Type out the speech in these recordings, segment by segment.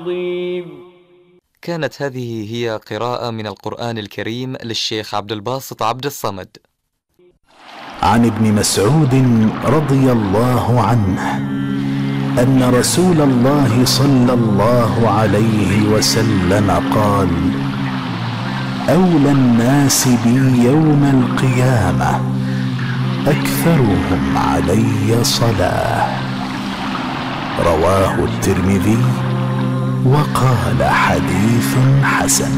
كانت هذه هي قراءة من القرآن الكريم للشيخ عبد الباسط عبد الصمد. عن ابن مسعود رضي الله عنه أن رسول الله صلى الله عليه وسلم قال: أولى الناس بي يوم القيامة أكثرهم علي صلاة. رواه الترمذي وقال حديث حسن.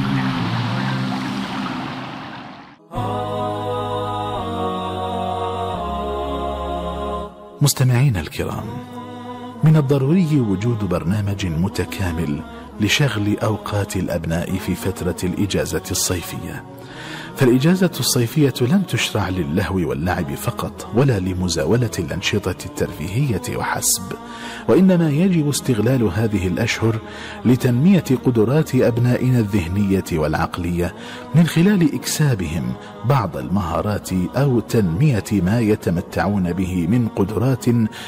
مستمعينا الكرام، من الضروري وجود برنامج متكامل لشغل أوقات الأبناء في فترة الإجازة الصيفية، فالإجازة الصيفية لم تشرع للهو واللعب فقط ولا لمزاولة الأنشطة الترفيهية وحسب، وإنما يجب استغلال هذه الأشهر لتنمية قدرات أبنائنا الذهنية والعقلية من خلال إكسابهم بعض المهارات أو تنمية ما يتمتعون به من قدرات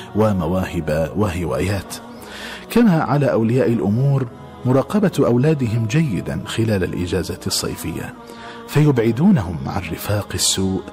ومواهب وهوايات. كما على أولياء الأمور مراقبة أولادهم جيدا خلال الإجازة الصيفية، فيبعدونهم عن رفاق السوء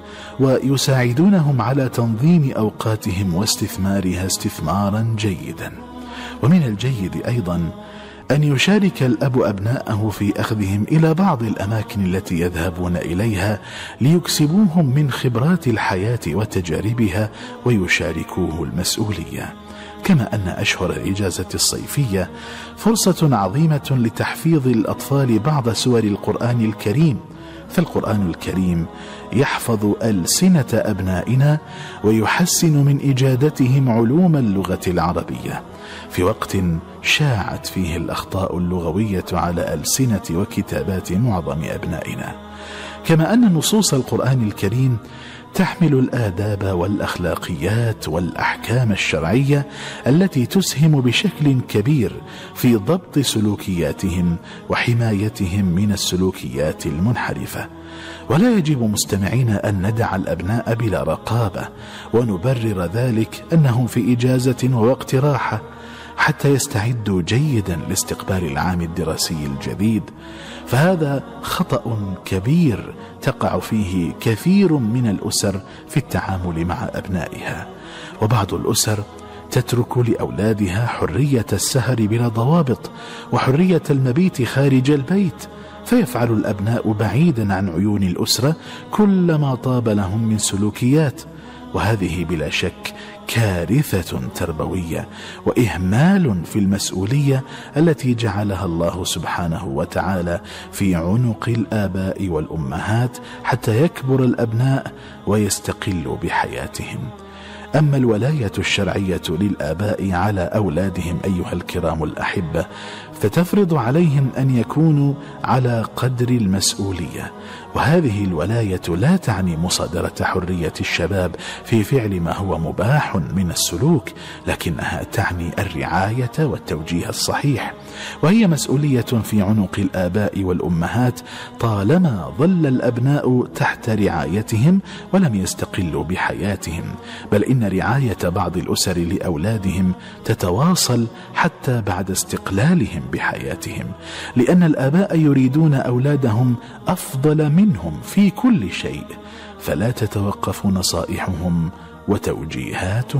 ويساعدونهم على تنظيم أوقاتهم واستثمارها استثمارا جيدا. ومن الجيد أيضا أن يشارك الأب أبناءه في أخذهم إلى بعض الأماكن التي يذهبون إليها ليكسبوهم من خبرات الحياة وتجاربها ويشاركوه المسؤولية. كما أن أشهر الإجازة الصيفية فرصة عظيمة لتحفيظ الأطفال بعض سور القرآن الكريم، فالقرآن الكريم يحفظ ألسنة أبنائنا ويحسن من إجادتهم علوم اللغة العربية في وقت شاعت فيه الأخطاء اللغوية على ألسنة وكتابات معظم أبنائنا. كما أن نصوص القرآن الكريم تحمل الآداب والأخلاقيات والأحكام الشرعية التي تسهم بشكل كبير في ضبط سلوكياتهم وحمايتهم من السلوكيات المنحرفة. ولا يجب مستمعين أن ندع الأبناء بلا رقابة ونبرر ذلك أنهم في إجازة ووقت راحة حتى يستعدوا جيدا لاستقبال العام الدراسي الجديد، فهذا خطأ كبير تقع فيه كثير من الأسر في التعامل مع أبنائها. وبعض الأسر تترك لأولادها حرية السهر بلا ضوابط وحرية المبيت خارج البيت، فيفعل الأبناء بعيدا عن عيون الأسرة كل ما طاب لهم من سلوكيات، وهذه بلا شك كارثة تربوية وإهمال في المسؤولية التي جعلها الله سبحانه وتعالى في عنق الآباء والأمهات حتى يكبر الأبناء ويستقلوا بحياتهم. أما الولاية الشرعية للآباء على أولادهم أيها الكرام الأحبة فتفرض عليهم أن يكونوا على قدر المسؤولية، وهذه الولاية لا تعني مصادرة حرية الشباب في فعل ما هو مباح من السلوك، لكنها تعني الرعاية والتوجيه الصحيح، وهي مسؤولية في عنق الآباء والأمهات طالما ظل الأبناء تحت رعايتهم ولم يستقلوا بحياتهم، بل إن رعاية بعض الأسر لأولادهم تتواصل حتى بعد استقلالهم بحياتهم، لأن الآباء يريدون أولادهم أفضل منهم في كل شيء، فلا تتوقف نصائحهم وتوجيهاتهم.